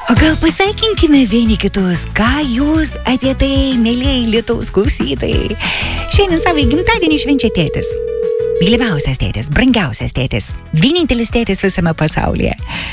O gal pasveikinkime vieni kitus, ką jūs apie tai, mėlėjai Lietuvos klausytojai. Šiandien savo gimtadienį švenčia tėtis. Mylimiausias tėtis, brangiausias tėtis, vienintelis tėtis visame pasaulyje.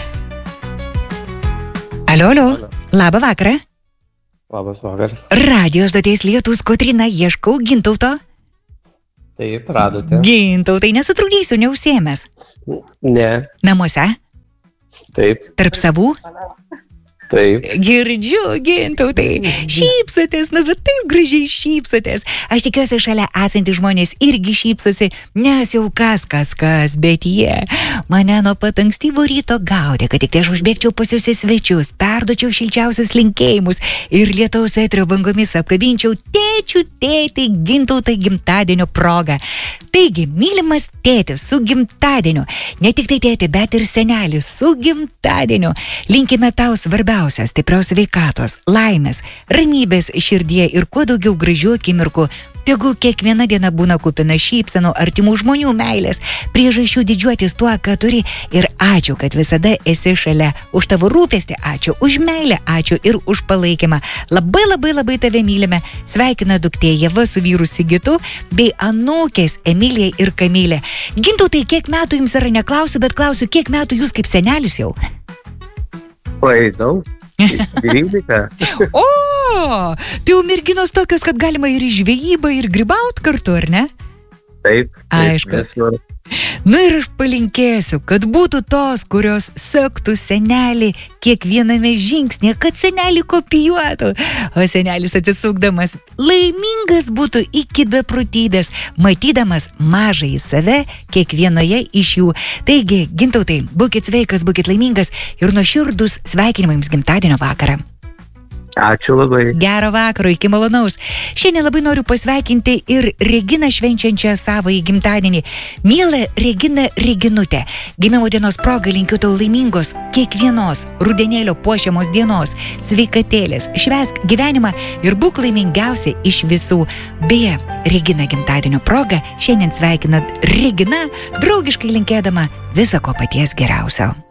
Alio, labą vakarą. Labas vakaras. Radio stoties Lietus Kotryna, ieškau Gintauto. Taip, radote. Gintautai, nesutrukdysiu, neužsiėmęs. Ne. Namuose? Taip. Tarp savų? Taip. Girdžiu, Gintautai, šypsotės, bet taip gražiai šypsotės. Aš tikiuosi, šalia esantys žmonės irgi šypsosi, nes jau kas, bet jie mane nuo pat ankstyvo ryto gaudė, kad tik tai aš užbėgčiau pas jūs į svečius, perduočiau šilčiausius linkėjimus ir Lietaus eterio bangomis apkabinčiau tėtį Gintautą gimtadienio progą. Taigi, mylimas tėtis su gimtadieniu, ne tik tai tėti, bet ir senelis su gimtadieniu. Linkime tau svarbiausias, stiprios sveikatos, laimės, ramybės širdie ir kuo daugiau gražių akimirkų. Tegul kiekviena diena būna kupina šypsenų, artimų žmonių meilės, priežasčių didžiuotis tuo, ką turi ir ačiū, kad visada esi šalia. Už tavo rūpestį ačiū, už meilę ačiū ir už palaikymą. Labai tave mylime. Sveikina duktė Ieva su vyru Sigitu bei anūkės Emilija ir Kamilė. Gintautai, kiek metų jums yra, neklausiu, bet klausiu, kiek metų jūs kaip senelis jau? Oi, daug. 12. O, tai jau merginos tokios, kad galima ir į žvejybą, ir grybaut kartu, ar ne? Taip. Aišku. Nu ir aš palinkėsiu, kad būtų tos, kurios sektų senelį kiekviename žingsnėje, kad senelį kopijuotų. O senelis atsisukdamas laimingas būtų iki beprotybės, matydamas mažąjį save kiekvienoje iš jų. Taigi, Gintautai, būkit sveikas, būkit laimingas ir nuoširdūs sveikinimai jums gimtadienio vakarą. Ačiū labai. Gero vakaro, iki malonaus. Šiandien labai noriu pasveikinti ir Reginą švenčiančią savąjį gimtadienį. Miela Regina Reginutė, gimimo dienos proga linkiu tau laimingos kiekvienos rudenėlio puošiamos dienos, sveikatėlės, švęsk gyvenimą ir būk laimingiausia iš visų. Beje, Regina gimtadienio proga šiandien sveikinat Regina, draugiškai linkėdama viso ko paties geriausio.